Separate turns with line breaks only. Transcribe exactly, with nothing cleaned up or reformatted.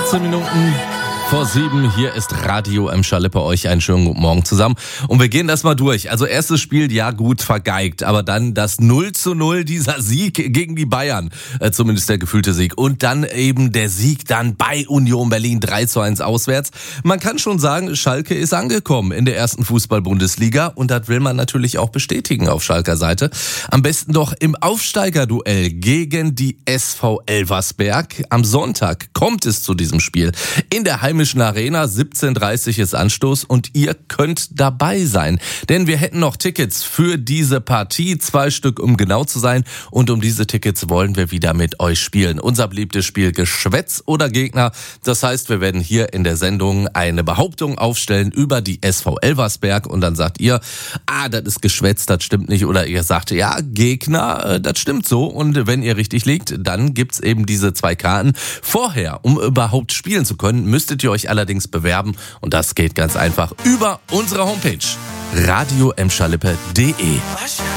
achtzehn Minuten vor sieben, hier ist Radio Emscher Lippe, euch einen schönen guten Morgen zusammen. Und wir gehen das mal durch. Also erstes Spiel, ja gut, vergeigt, aber dann das null zu null, dieser Sieg gegen die Bayern, äh, zumindest der gefühlte Sieg. Und dann eben der Sieg dann bei Union Berlin drei zu eins auswärts. Man kann schon sagen, Schalke ist angekommen in der ersten Fußball-Bundesliga und das will man natürlich auch bestätigen auf Schalker Seite. Am besten doch im Aufsteigerduell gegen die S V Elversberg. Am Sonntag kommt es zu diesem Spiel in der Heim Arena, siebzehn Uhr dreißig ist Anstoß und ihr könnt dabei sein. Denn wir hätten noch Tickets für diese Partie, zwei Stück um genau zu sein. Und um diese Tickets wollen wir wieder mit euch spielen. Unser beliebtes Spiel Geschwätz oder Gegner. Das heißt, wir werden hier in der Sendung eine Behauptung aufstellen über die S V Elversberg und dann sagt ihr, ah, das ist Geschwätz, das stimmt nicht. Oder ihr sagt, ja, Gegner, das stimmt so. Und wenn ihr richtig liegt, dann gibt's eben diese zwei Karten. Vorher, um überhaupt spielen zu können, müsstet ihr euch allerdings bewerben und das geht ganz einfach über unsere Homepage radio emscher lippe punkt de.